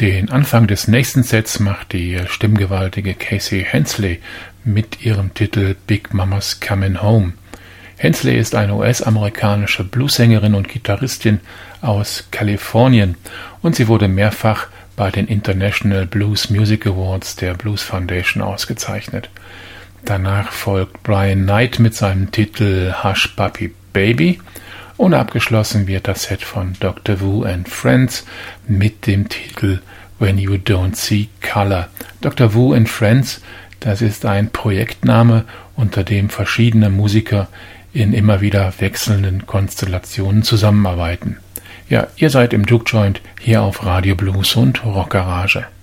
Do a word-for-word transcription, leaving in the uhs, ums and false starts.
Den Anfang des nächsten Sets macht die stimmgewaltige Casey Hensley mit ihrem Titel Big Mama's Comin' Home. Hensley ist eine U S-amerikanische Bluessängerin und Gitarristin aus Kalifornien und sie wurde mehrfach bei den International Blues Music Awards der Blues Foundation ausgezeichnet. Danach folgt Brian Knight mit seinem Titel Hush Puppy Baby und abgeschlossen wird das Set von Doktor Wu and Friends mit dem Titel When You Don't See Color. Doktor Wu and Friends, das ist ein Projektname, unter dem verschiedene Musiker in immer wieder wechselnden Konstellationen zusammenarbeiten. Ja, ihr seid im Juke Joint hier auf Radio Blues und Rockgarage.